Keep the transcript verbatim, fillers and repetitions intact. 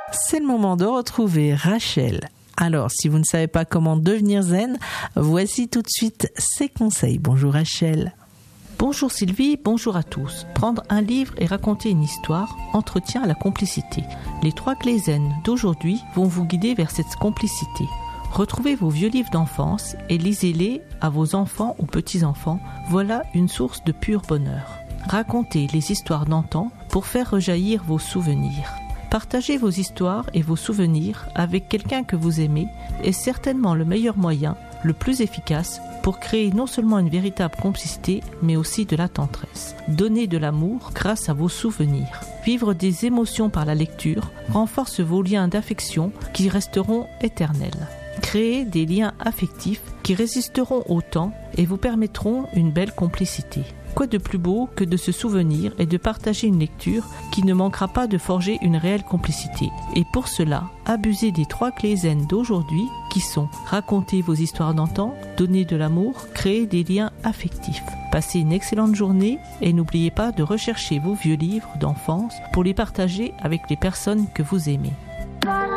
C'est le moment de retrouver Rachel. Alors, si vous ne savez pas comment devenir zen, voici tout de suite ses conseils. Bonjour Rachel. Bonjour Sylvie, bonjour à tous. Prendre un livre et raconter une histoire entretient la complicité. Les trois clés zen d'aujourd'hui vont vous guider vers cette complicité. Retrouvez vos vieux livres d'enfance et lisez-les à vos enfants ou petits-enfants. Voilà une source de pur bonheur. Racontez les histoires d'antan pour faire rejaillir vos souvenirs. Partagez vos histoires et vos souvenirs avec quelqu'un que vous aimez est certainement le meilleur moyen, le plus efficace pour créer non seulement une véritable complicité, mais aussi de la tendresse. Donnez de l'amour grâce à vos souvenirs. Vivre des émotions par la lecture renforce vos liens d'affection qui resteront éternels. Créez des liens affectifs qui résisteront au temps et vous permettront une belle complicité. Quoi de plus beau que de se souvenir et de partager une lecture qui ne manquera pas de forger une réelle complicité. Et pour cela, abusez des trois clés zen d'aujourd'hui qui sont raconter vos histoires d'antan, donner de l'amour, créer des liens affectifs. Passez une excellente journée et n'oubliez pas de rechercher vos vieux livres d'enfance pour les partager avec les personnes que vous aimez.